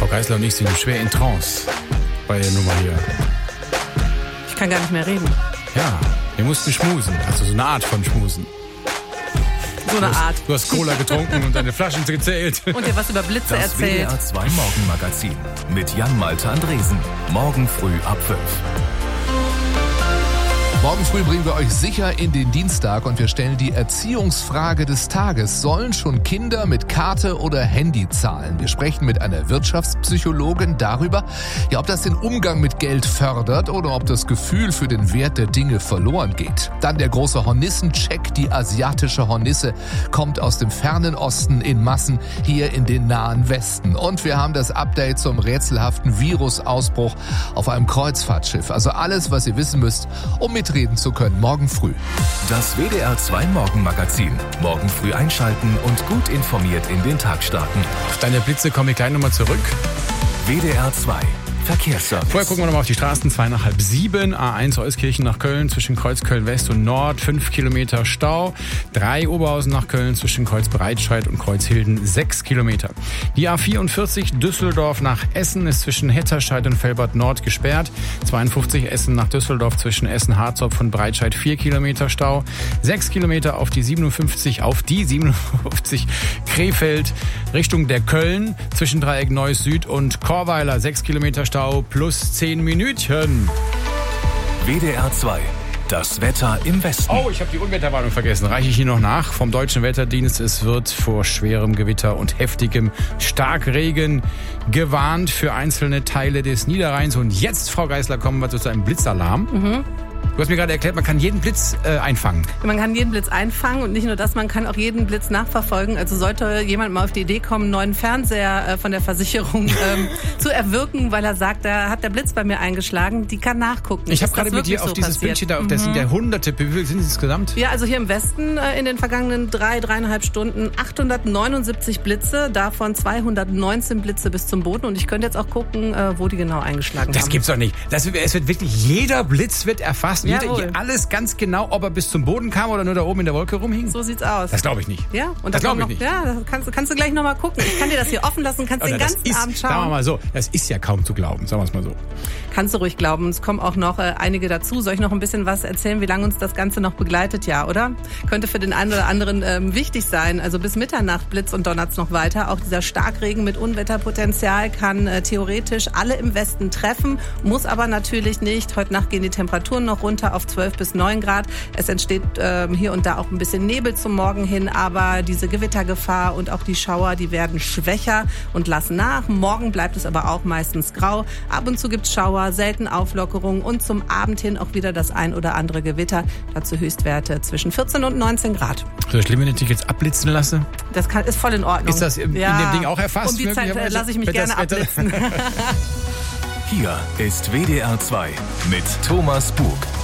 Frau Geisler und ich sind schwer in Trance bei der Nummer hier. Ich kann gar nicht mehr reden. Ja, wir mussten schmusen. Also so eine Art von Schmusen. So eine Art. Du hast Cola getrunken und deine Flaschen gezählt. Und dir was über Blitze erzählt. Das WDR 2 Morgenmagazin mit Jan-Malte Andresen. Morgen früh ab 5. Morgen früh bringen wir euch sicher in den Dienstag und wir stellen die Erziehungsfrage des Tages. Sollen schon Kinder mit Karte oder Handy zahlen? Wir sprechen mit einer Wirtschaftspsychologin darüber, ob das den Umgang mit Geld fördert oder ob das Gefühl für den Wert der Dinge verloren geht. Dann der große Hornissencheck. Die asiatische Hornisse kommt aus dem fernen Osten in Massen hier in den nahen Westen. Und wir haben das Update zum rätselhaften Virusausbruch auf einem Kreuzfahrtschiff. Also alles, was ihr wissen müsst, um mitreden zu können, morgen früh. Das WDR 2 Morgenmagazin. Morgen früh einschalten und gut informiert in den Tag starten. Auf deine Blitze komme ich gleich nochmal zurück. WDR 2 Verkehrsservice. Vorher gucken wir nochmal auf die Straßen. 6:30 nach A1 Euskirchen nach Köln zwischen Kreuz Köln-West und Nord 5 Kilometer Stau. 3 Oberhausen nach Köln zwischen Kreuz Breitscheid und Kreuz Hilden 6 Kilometer. Die A44 Düsseldorf nach Essen ist zwischen Hetterscheid und Velbert Nord gesperrt. 52 Essen nach Düsseldorf zwischen Essen-Harzopf und Breitscheid 4 Kilometer Stau. 6 Kilometer auf die 57 Krefeld Richtung der Köln zwischen Dreieck Neuss Süd und Chorweiler 6 Kilometer Stau plus 10 Minütchen. WDR 2. Das Wetter im Westen. Oh, ich habe die Unwetterwarnung vergessen. Reiche ich hier noch nach vom Deutschen Wetterdienst. Es wird vor schwerem Gewitter und heftigem Starkregen gewarnt für einzelne Teile des Niederrheins. Und jetzt, Frau Geisler, kommen wir zu einem Blitzalarm. Du hast mir gerade erklärt, man kann jeden Blitz einfangen. Man kann jeden Blitz einfangen und nicht nur das, man kann auch jeden Blitz nachverfolgen. Also sollte jemand mal auf die Idee kommen, einen neuen Fernseher von der Versicherung zu erwirken, weil er sagt, da hat der Blitz bei mir eingeschlagen, die kann nachgucken. Ich habe gerade mit dir auf dieses Bildchen da, das sind ja Hunderte, wie viel sind es insgesamt? Ja, also hier im Westen in den vergangenen 3,5 Stunden 879 Blitze, davon 219 Blitze bis zum Boden. Und ich könnte jetzt auch gucken, wo die genau eingeschlagen haben. Das gibt's doch nicht. Es wird wirklich, jeder Blitz wird erfasst. Alles ganz genau, ob er bis zum Boden kam oder nur da oben in der Wolke rumhing. So sieht's aus. Das glaube ich nicht. Ja, und das glaube ich nicht. Ja, kannst du gleich nochmal gucken. Ich kann dir das hier offen lassen, kannst den ganzen Abend schauen. Sagen wir mal so, das ist ja kaum zu glauben, sagen wir es mal so. Kannst du ruhig glauben. Es kommen auch noch einige dazu. Soll ich noch ein bisschen was erzählen, wie lange uns das Ganze noch begleitet? Ja, oder? Könnte für den einen oder anderen wichtig sein. Also bis Mitternacht blitzt und donnert's noch weiter. Auch dieser Starkregen mit Unwetterpotenzial kann theoretisch alle im Westen treffen, muss aber natürlich nicht. Heute Nacht gehen die Temperaturen noch runter auf 12 bis 9 Grad. Es entsteht hier und da auch ein bisschen Nebel zum Morgen hin, aber diese Gewittergefahr und auch die Schauer, die werden schwächer und lassen nach. Morgen bleibt es aber auch meistens grau. Ab und zu gibt's Schauer, selten Auflockerung und zum Abend hin auch wieder das ein oder andere Gewitter. Dazu Höchstwerte zwischen 14 und 19 Grad. So schlimm, wenn ich dich jetzt abblitzen lasse? Das ist voll in Ordnung. Ist das in dem Ding auch erfasst? Um die Zeit lasse ich mich gerne abblitzen. Hier ist WDR 2 mit Thomas Bug.